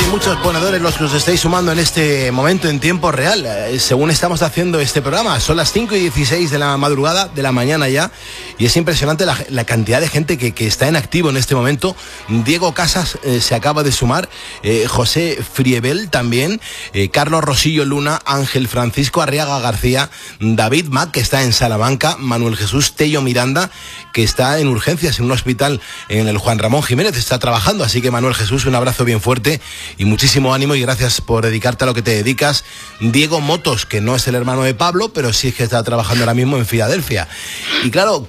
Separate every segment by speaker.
Speaker 1: muchos ponedores los que os estáis sumando en este momento en tiempo real, según estamos haciendo este programa. Son las 5:16 de la madrugada, de la mañana ya, y es impresionante la cantidad de gente que está en activo en este momento. Diego Casas se acaba de sumar, José Friebel también, Carlos Rosillo Luna, Ángel Francisco Arriaga García, David Mac, que está en Salamanca, Manuel Jesús Tello Miranda, que está en urgencias en un hospital en el Juan Ramón Jiménez, está trabajando. Así que Manuel Jesús, un abrazo bien fuerte y muchísimo ánimo, y gracias por dedicarte a lo que te dedicas. Diego Motos, que no es el hermano de Pablo, pero sí es que está trabajando ahora mismo en Filadelfia. Y claro,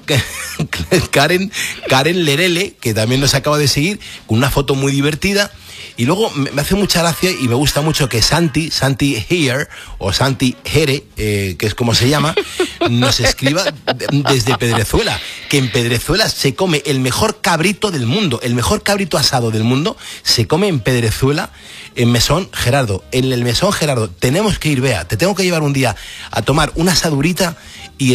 Speaker 1: Karen Lerele, que también nos acaba de seguir, con una foto muy divertida. Y luego me hace mucha gracia y me gusta mucho que Santi Here, o Santi Jere, que es como se llama, nos escriba desde Pedrezuela, que en Pedrezuela se come el mejor cabrito del mundo, el mejor cabrito asado del mundo, se come en Pedrezuela, en Mesón Gerardo. En el Mesón Gerardo tenemos que ir, Bea, te tengo que llevar un día a tomar una asadurita y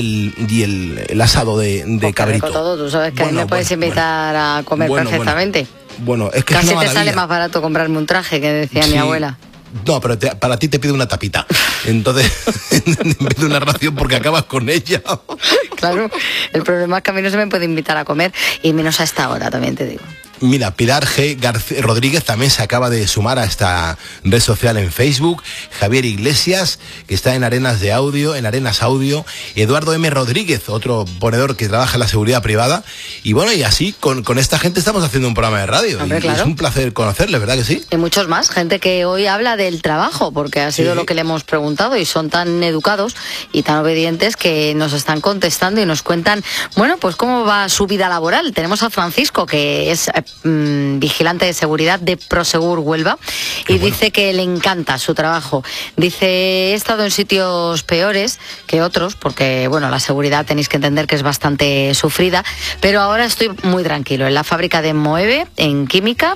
Speaker 1: el asado de cabrito.
Speaker 2: Todo, tú sabes que me puedes invitar a comer perfectamente.
Speaker 1: Bueno, es que
Speaker 2: casi
Speaker 1: es una
Speaker 2: te sale más barato comprarme un traje, que decía mi abuela.
Speaker 1: No, pero para ti te pido una tapita. Entonces, en vez de una ración, porque acabas con ella.
Speaker 2: Claro, el problema es que a mí no se me puede invitar a comer, y menos a esta hora, también te digo.
Speaker 1: Mira, Pilar G. Rodríguez también se acaba de sumar a esta red social en Facebook. Javier Iglesias, que está en Arenas Audio. Eduardo M. Rodríguez, otro ponedor que trabaja en la seguridad privada. Y bueno, y así con esta gente estamos haciendo un programa de radio.
Speaker 2: Hombre, claro.
Speaker 1: Es un placer conocerle, ¿verdad que sí?
Speaker 2: Y muchos más, gente que hoy habla del trabajo, porque ha sido lo que le hemos preguntado, y son tan educados y tan obedientes que nos están contestando y nos cuentan, bueno, pues cómo va su vida laboral. Tenemos a Francisco, que es vigilante de seguridad de Prosegur Huelva, y dice que le encanta su trabajo. Dice, he estado en sitios peores que otros, porque bueno, la seguridad tenéis que entender que es bastante sufrida, pero ahora estoy muy tranquilo. En la fábrica de Moeve, en química,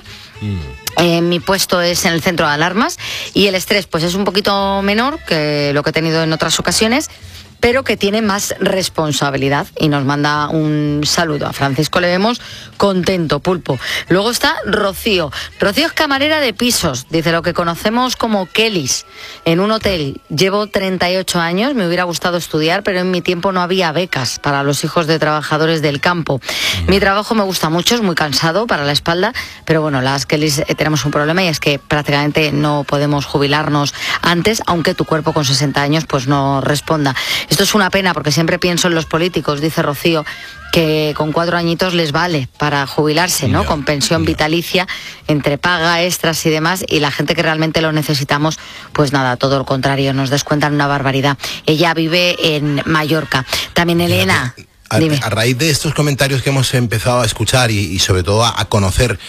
Speaker 2: mi puesto es en el centro de alarmas, y el estrés pues es un poquito menor que lo que he tenido en otras ocasiones, pero que tiene más responsabilidad, y nos manda un saludo. A Francisco le vemos contento, pulpo. Luego está Rocío. Rocío es camarera de pisos, dice, lo que conocemos como Kellys, en un hotel. Llevo 38 años, me hubiera gustado estudiar, pero en mi tiempo no había becas para los hijos de trabajadores del campo. Mi trabajo me gusta mucho, es muy cansado para la espalda, pero bueno, las Kellys tenemos un problema, y es que prácticamente no podemos jubilarnos antes, aunque tu cuerpo con 60 años pues no responda. Esto es una pena, porque siempre pienso en los políticos, dice Rocío, que con 4 añitos les vale para jubilarse, ¿no? Con pensión vitalicia, entre paga, extras y demás, y la gente que realmente lo necesitamos, pues nada, todo lo contrario, nos descuentan una barbaridad. Ella vive en Mallorca. También Elena...
Speaker 1: A raíz de estos comentarios que hemos empezado a escuchar y sobre todo a conocer